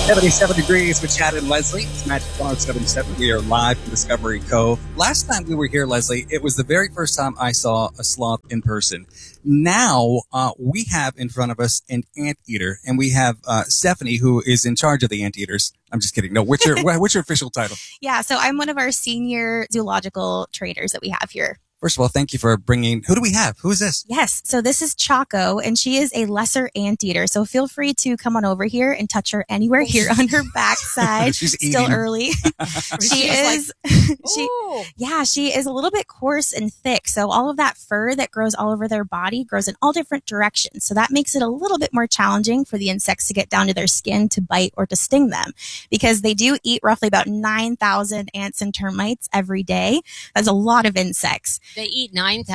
77 degrees with Chad and Leslie. It's Magic 107.7. We are live from Discovery Cove. Last time we were here, Leslie, it was the very first time I saw a sloth in person. Now, we have in front of us an anteater, and we have Stephanie, who is in charge of the anteaters. I'm just kidding. No, what's your official title? Yeah, so I'm one of our senior zoological trainers that we have here. First of all, thank you for bringing... Who do we have? Who is this? Yes, so this is Choco, and she is a lesser anteater. So feel free to come on over here and touch her anywhere here on her backside. She's still eating. Early. She is a little bit coarse and thick. So all of that fur that grows all over their body grows in all different directions. So that makes it a little bit more challenging for the insects to get down to their skin to bite or to sting them, because they do eat roughly about 9,000 ants and termites every day. That's a lot of insects. They eat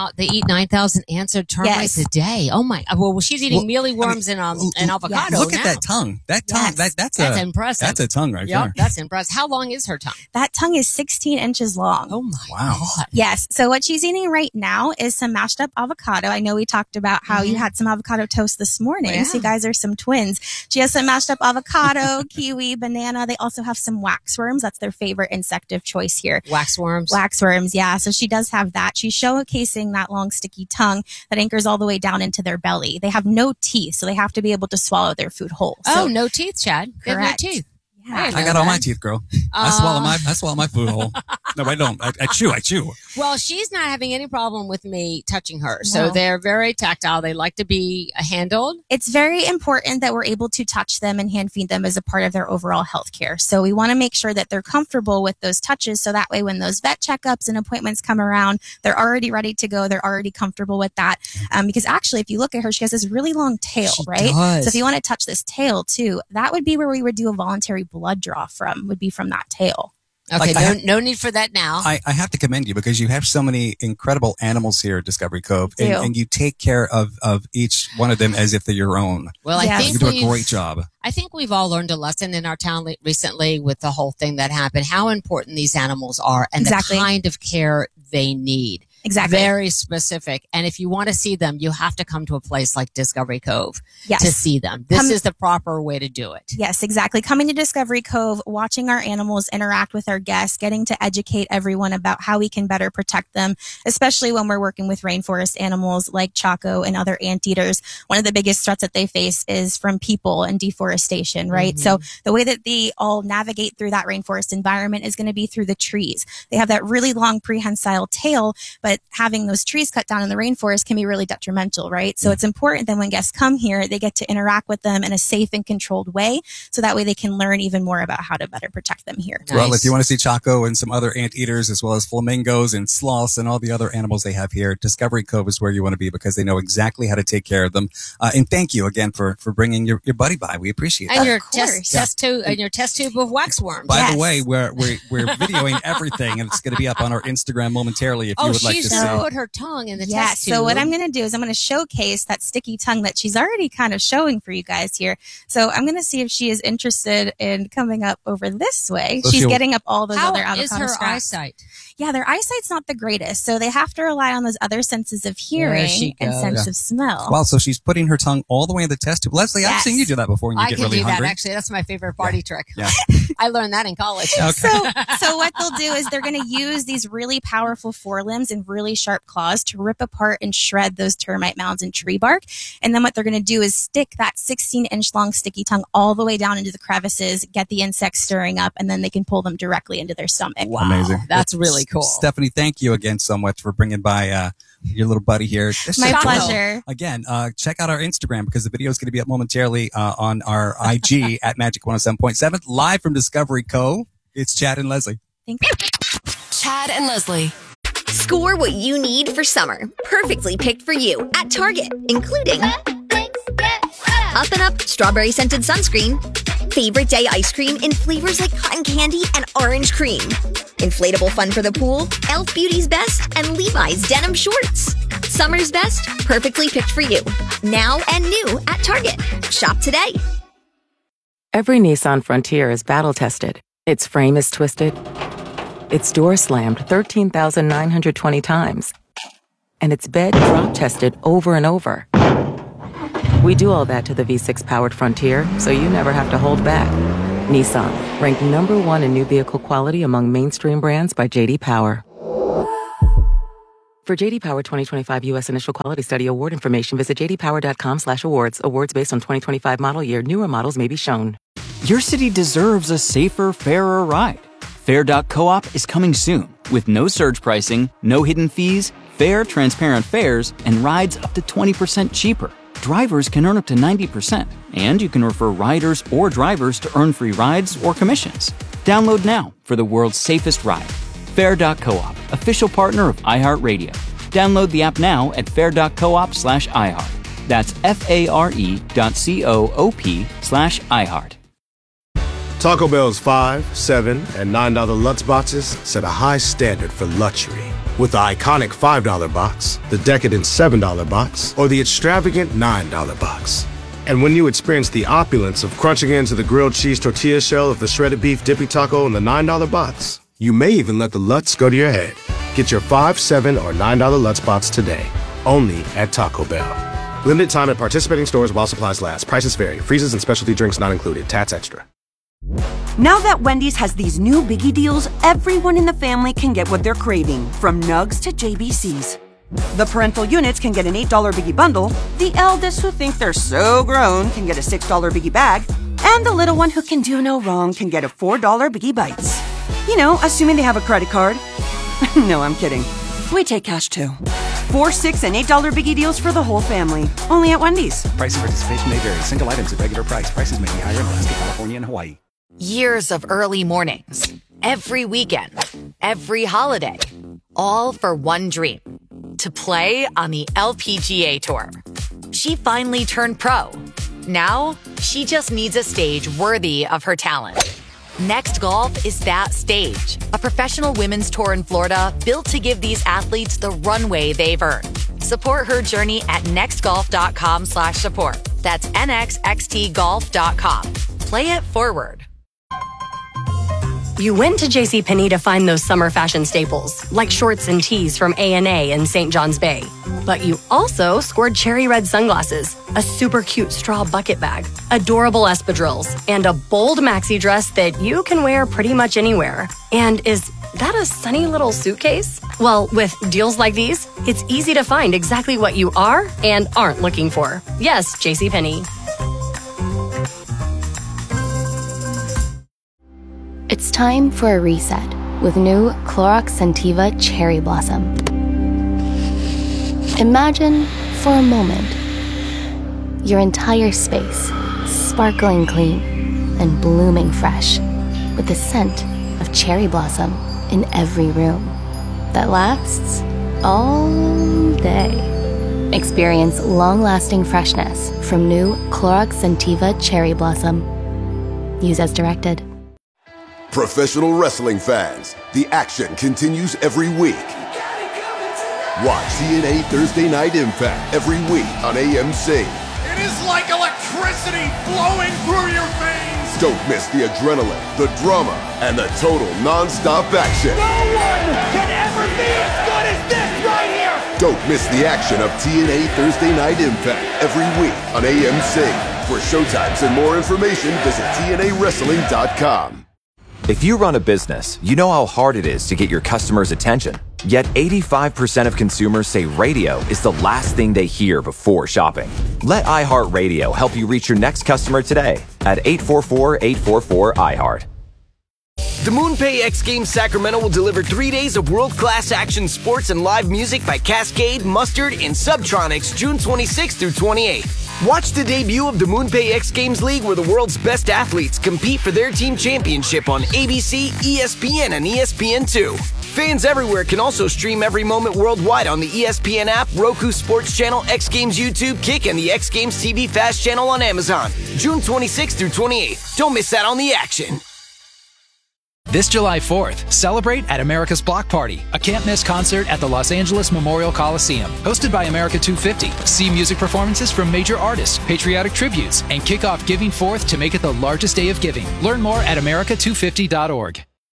9,000 ants or termites a day. Oh my! Well, she's eating mealyworms and avocado. Look at that tongue. That tongue. Yes. That's impressive. That's a tongue right there. That's impressive. How long is her tongue? That tongue is 16 inches long. Oh my Wow. God! Yes. So what she's eating right now is some mashed up avocado. I know we talked about how you had some avocado toast this morning. Yeah. So you guys are some twins. She has some mashed up avocado, kiwi, banana. They also have some waxworms. That's their favorite insect of choice here. Waxworms. Waxworms, yeah. So she does have that. She's showcasing that long, sticky tongue that anchors all the way down into their belly. They have no teeth, so they have to be able to swallow their food whole. Oh, So, no teeth, Chad. They have no correct. teeth. Yeah. I got all my teeth, girl. I swallow my food whole. No, I don't. I chew. Well, she's not having any problem with me touching her. So No. they're very tactile. They like to be handled. It's very important that we're able to touch them and hand feed them as a part of their overall health care. So we want to make sure that they're comfortable with those touches. So that way, when those vet checkups and appointments come around, they're already ready to go. They're already comfortable with that. Because actually, if you look at her, she has this really long tail, She right? does. So if you want to touch this tail too, that would be where we would do a voluntary blood draw would be from that tail. Okay, Like, no need for that now. I have to commend you because you have so many incredible animals here at Discovery Cove, and you take care of each one of them as if they're your own. Well, Yes. I think You do a great job. I think we've all learned a lesson in our town recently with the whole thing that happened, how important these animals are and Exactly. the kind of care they need. Exactly. Very specific. And if you want to see them, you have to come to a place like Discovery Cove Yes. to see them. This is the proper way to do it. Yes, exactly. Coming to Discovery Cove, watching our animals interact with our guests, getting to educate everyone about how we can better protect them, especially when we're working with rainforest animals like Choco and other anteaters. One of the biggest threats that they face is from people and deforestation, right? Mm-hmm. So the way that they all navigate through that rainforest environment is going to be through the trees. They have that really long prehensile tail, but having those trees cut down in the rainforest can be really detrimental, right? So it's important that when guests come here, they get to interact with them in a safe and controlled way. So that way they can learn even more about how to better protect them here. Well, Nice. if you want to see Choco and some other anteaters, as well as flamingos and sloths and all the other animals they have here, Discovery Cove is where you want to be because they know exactly how to take care of them. And thank you again for bringing your buddy by. We appreciate And that. your course. test tube and your test tube of waxworms. By Yes. the way, we're videoing everything, and it's going to be up on our Instagram momentarily if you would like to she's see. going to put her tongue in the Yes. test tube. So what I'm going to do is I'm going to showcase that sticky tongue that she's already kind of showing for you guys here. So I'm going to see if she is interested in coming up over this way. So She's she'll- getting up all those How other avocado is her scraps. eyesight? Yeah, their eyesight's not the greatest. So they have to rely on those other senses of hearing she and goes. sense Yeah. of smell. Wow, so she's putting her tongue all the way in the test tube. Leslie, I've Yes. seen you do that before when you I get can really do hungry. that, actually. That's my favorite party trick. Yeah. I learned that in college. So what they'll do is they're going to use these really powerful forelimbs and really sharp claws to rip apart and shred those termite mounds and tree bark. And then what they're going to do is stick that 16-inch long sticky tongue all the way down into the crevices, get the insects stirring up, and then they can pull them directly into their stomach. Wow. Amazing. That's really cool. Stephanie, thank you again so much for bringing by your little buddy here. It's My so cool. pleasure. Again, check out our Instagram because the video is going to be up momentarily on our IG at Magic 107.7, live from Discovery Cove. It's Chad and Leslie. Thank you. Chad and Leslie. Score what you need for summer. Perfectly picked for you at Target, including Up and Up strawberry scented sunscreen, favorite day ice cream in flavors like cotton candy and orange cream, inflatable fun for the pool, Elf Beauty's Best, and Levi's denim shorts. Summer's best, perfectly picked for you. Now and new at Target. Shop today. Every Nissan Frontier is battle-tested. Its frame is twisted. Its door slammed 13,920 times. And its bed drop-tested over and over. We do all that to the V6-powered Frontier, so you never have to hold back. Nissan, ranked number 1 in new vehicle quality among mainstream brands by J.D. Power. For J.D. Power 2025 U.S. Initial Quality Study Award information, visit jdpower.com/awards. Awards based on 2025 model year. Newer models may be shown. Your city deserves a safer, fairer ride. Fair.coop is coming soon with no surge pricing, no hidden fees, fair, transparent fares, and rides up to 20% cheaper. Drivers can earn up to 90%, and you can refer riders or drivers to earn free rides or commissions. Download now for the world's safest ride. Fair.coop, official partner of iHeartRadio. Download the app now at fair.coop/iHeart. That's FARE.coop/iHeart. Taco Bell's $5, $7, and $9 Lutz boxes set a high standard for luxury. With the iconic $5 box, the decadent $7 box, or the extravagant $9 box. And when you experience the opulence of crunching into the grilled cheese tortilla shell of the shredded beef dippy taco in the $9 box, you may even let the Lutz go to your head. Get your $5, $7, or $9 Lutz box today, only at Taco Bell. Limited time at participating stores while supplies last. Prices vary. Freezes and specialty drinks not included. Tats extra. Now that Wendy's has these new biggie deals, everyone in the family can get what they're craving, from nugs to JBCs. The parental units can get an $8 biggie bundle, the eldest who think they're so grown can get a $6 biggie bag, and the little one who can do no wrong can get a $4 biggie bites. You know, assuming they have a credit card. No, I'm kidding. We take cash too. 4, $6, and $8 biggie deals for the whole family. Only at Wendy's. Price and participation may vary. Single items at regular price. Prices may be higher in Alaska, California, and Hawaii. Years of early mornings, every weekend, every holiday, all for one dream, to play on the LPGA Tour. She finally turned pro. Now, she just needs a stage worthy of her talent. Next Golf is that stage, a professional women's tour in Florida built to give these athletes the runway they've earned. Support her journey at nextgolf.com/support. That's nxxtgolf.com. Play it forward. You went to JCPenney to find those summer fashion staples, like shorts and tees from A&A in St. John's Bay. But you also scored cherry red sunglasses, a super cute straw bucket bag, adorable espadrilles, and a bold maxi dress that you can wear pretty much anywhere. And is that a sunny little suitcase? Well, with deals like these, it's easy to find exactly what you are and aren't looking for. Yes, JCPenney. It's time for a reset with new Clorox Scentiva Cherry Blossom. Imagine, for a moment, your entire space sparkling clean and blooming fresh with the scent of cherry blossom in every room that lasts all day. Experience long-lasting freshness from new Clorox Scentiva Cherry Blossom. Use as directed. Professional wrestling fans, the action continues every week. Watch TNA Thursday Night Impact every week on AMC. It is like electricity flowing through your veins. Don't miss the adrenaline, the drama, and the total non-stop action. No one can ever be as good as this right here. Don't miss the action of TNA Thursday Night Impact every week on AMC. For showtimes and more information, visit TNAWrestling.com. If you run a business, you know how hard it is to get your customers' attention. Yet 85% of consumers say radio is the last thing they hear before shopping. Let iHeartRadio help you reach your next customer today at 844-844-iHeart. The MoonPay X Games Sacramento will deliver 3 days of world-class action sports and live music by Cascade, Mustard, and Subtronics June 26th through 28th. Watch the debut of the MoonPay X Games League where the world's best athletes compete for their team championship on ABC, ESPN, and ESPN2. Fans everywhere can also stream every moment worldwide on the ESPN app, Roku Sports Channel, X Games YouTube, Kick, and the X Games TV Fast Channel on Amazon. June 26th through 28th. Don't miss out on the action. This July 4th, celebrate at America's Block Party, a can't-miss concert at the Los Angeles Memorial Coliseum. Hosted by America 250, see music performances from major artists, patriotic tributes, and kick off Giving Forth to make it the largest day of giving. Learn more at america250.org.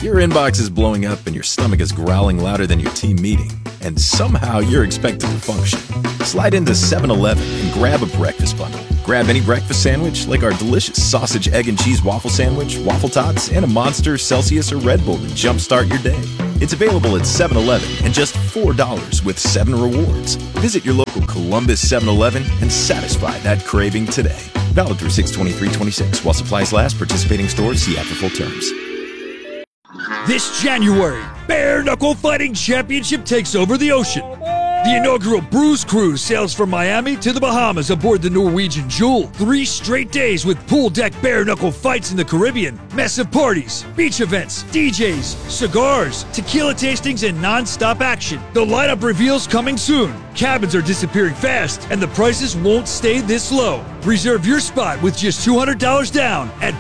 Your inbox is blowing up and your stomach is growling louder than your team meeting, and somehow you're expected to function. Slide into 7-Eleven and grab a breakfast bundle. Grab any breakfast sandwich like our delicious sausage, egg, and cheese waffle sandwich, waffle tots, and a Monster, Celsius, or Red Bull to jumpstart your day. It's available at 7-Eleven and just $4 with 7 rewards. Visit your local Columbus 7-Eleven and satisfy that craving today. Valid through 6/23/26 while supplies last. Participating stores see after full terms. This January, Bare Knuckle Fighting Championship takes over the ocean. The inaugural Bruise Cruise sails from Miami to the Bahamas aboard the Norwegian Jewel. 3 straight days with pool deck bare knuckle fights in the Caribbean, massive parties, beach events, DJs, cigars, tequila tastings, and non-stop action. The lineup reveals coming soon. Cabins are disappearing fast, and the prices won't stay this low. Reserve your spot with just $200 down at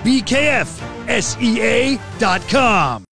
BKFSEA.com.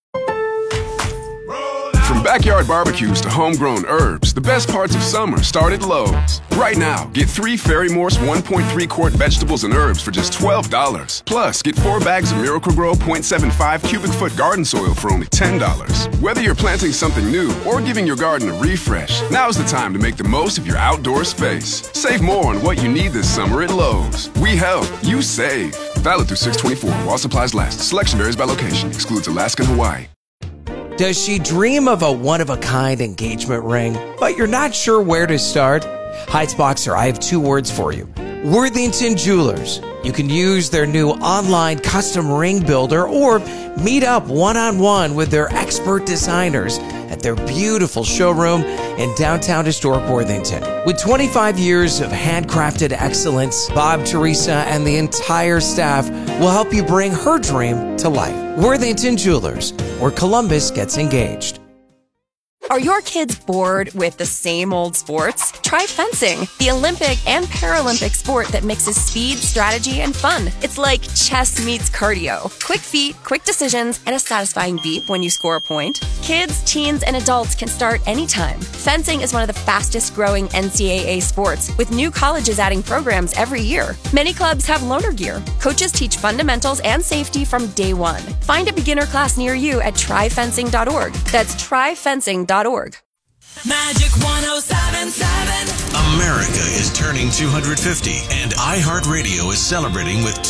From backyard barbecues to homegrown herbs, the best parts of summer start at Lowe's. Right now, get 3 Ferry Morse 1.3-quart vegetables and herbs for just $12. Plus, get 4 bags of Miracle-Gro 0.75 cubic foot garden soil for only $10. Whether you're planting something new or giving your garden a refresh, now's the time to make the most of your outdoor space. Save more on what you need this summer at Lowe's. We help, you save. Valid through 6/24 while supplies last. Selection varies by location. Excludes Alaska and Hawaii. Does she dream of a one-of-a-kind engagement ring, but you're not sure where to start? Heights Boxer, I have 2 words for you. Worthington Jewelers. You can use their new online custom ring builder or meet up one-on-one with their expert designers at their beautiful showroom in downtown historic Worthington. With 25 years of handcrafted excellence, Bob, Teresa, and the entire staff will help you bring her dream to life. Worthington Jewelers, where Columbus gets engaged. Are your kids bored with the same old sports? Try fencing, the Olympic and Paralympic sport that mixes speed, strategy, and fun. It's like chess meets cardio. Quick feet, quick decisions, and a satisfying beep when you score a point. Kids, teens, and adults can start anytime. Fencing is one of the fastest growing NCAA sports, with new colleges adding programs every year. Many clubs have loaner gear. Coaches teach fundamentals and safety from day one. Find a beginner class near you at tryfencing.org. That's tryfencing.org. Magic 107.7. America is turning 250, and iHeartRadio is celebrating with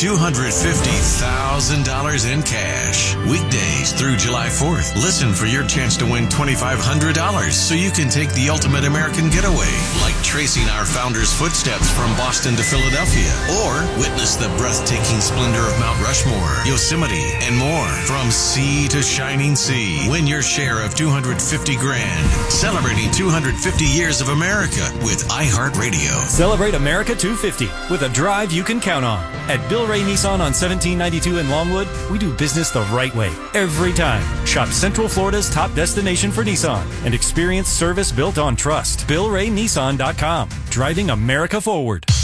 $250,000 in cash. Weekdays through July 4th. Listen for your chance to win $2,500 so you can take the ultimate American getaway, like tracing our founder's footsteps from Boston to Philadelphia, or witness the breathtaking splendor of Mount Rushmore, Yosemite, and more. From sea to shining sea, win your share of $250 grand. Celebrating 250 years of America with iHeartRadio. Celebrate America 250 with a drive you can count on. At Bill Ray Nissan on 1792 in Longwood, we do business the right way every time. Shop Central Florida's top destination for Nissan and experience service built on trust. BillRayNissan.com. Driving America forward.